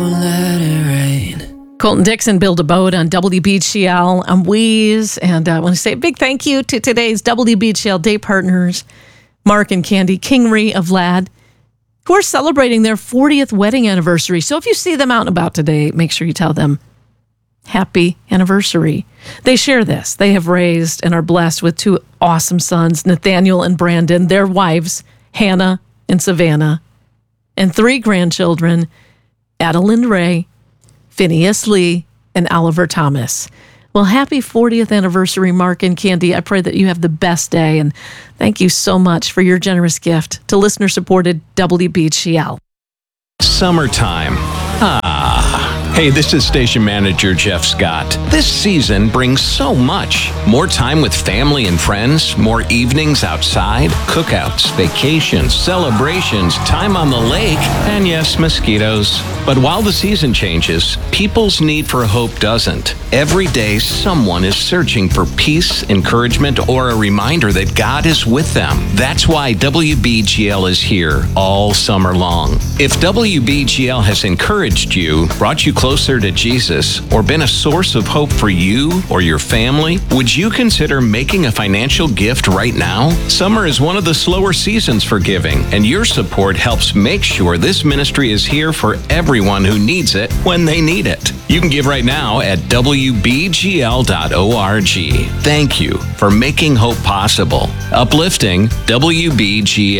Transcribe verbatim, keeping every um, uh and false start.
Let it rain. Colton Dixon, Build a Boat on W B G L. I'm Wheeze, and I want to say a big thank you to today's W B G L day partners, Mark and Candy Kingery of Ladd, who are celebrating their fortieth wedding anniversary. So if you see them out and about today, make sure you tell them happy anniversary. They share this. They have raised and are blessed with two awesome sons, Nathaniel and Brandon, their wives, Hannah and Savannah, and three grandchildren, Adeline Ray, Phineas Lee, and Oliver Thomas. Well, happy fortieth anniversary, Mark and Candy. I pray that you have the best day, and thank you so much for your generous gift to listener-supported W B G L. Summertime. Ah. Hey, this is station manager Jeff Scott. This season brings so much. More time with family and friends, more evenings outside, cookouts, vacations, celebrations, time on the lake, and yes, mosquitoes. But while the season changes, people's need for hope doesn't. Every day, someone is searching for peace, encouragement, or a reminder that God is with them. That's why W B G L is here all summer long. If W B G L has encouraged you, brought you closer to Jesus, or been a source of hope for you or your family, would you consider making a financial gift right now? Summer is one of the slower seasons for giving, and your support helps make sure this ministry is here for everyone who needs it when they need it. You can give right now at W B G L dot org. Thank you for making hope possible. Uplifting W B G